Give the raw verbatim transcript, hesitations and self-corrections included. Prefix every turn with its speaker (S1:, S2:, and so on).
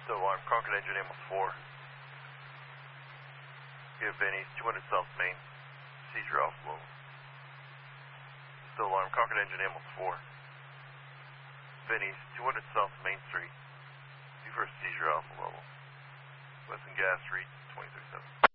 S1: Still alarm, Concord engine ambulance four. Give Benny two hundred South Main, seizure alpha level. Still alarm, Concord engine ambulance four. Benny two hundred South Main Street. Due for a seizure alpha level. Weston gas read